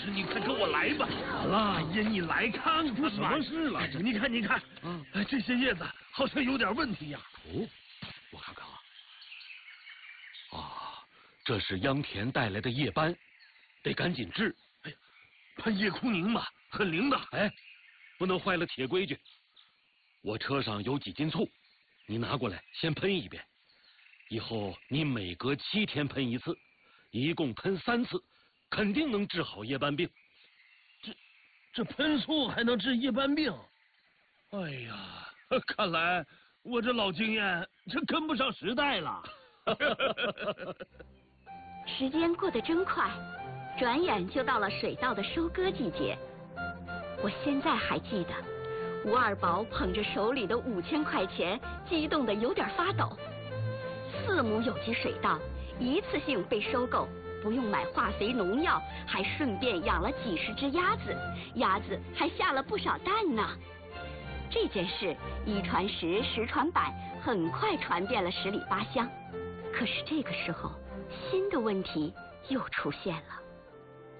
事你快跟我来吧。 好了， 哎呀，你来看看吧。 出什么事了？ 你看，你看，这些叶子好像有点问题呀。 哦，我看看啊。啊，这是秧田带来的叶斑，得赶紧治。 哎呀，喷叶枯宁嘛，很灵的。 哎，不能坏了铁规矩。我车上有几斤醋，你拿过来先喷一遍。以后你每隔7天喷一次，一共喷3次，肯定能治好叶斑病。 这喷醋还能治叶斑病？哎呀，看来我这老经验这跟不上时代了。 时间过得真快，转眼就到了水稻的收割季节。我现在还记得，吴二宝捧着手里的5000块钱，激动得有点发抖。4亩有机水稻一次性被收购，不用买化肥农药，还顺便养了几10只鸭子，鸭子还下了不少蛋呢。这件事一传十，十传百，很快传遍了10里8乡。可是这个时候，新的问题又出现了。